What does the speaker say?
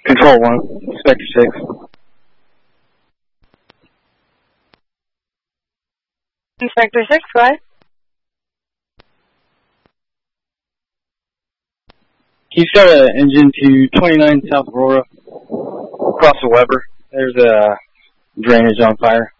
Control 1, Inspector 6. Inspector 6, go ahead. He's got an engine to 29 South Aurora, across the Weber. There's a drainage on fire.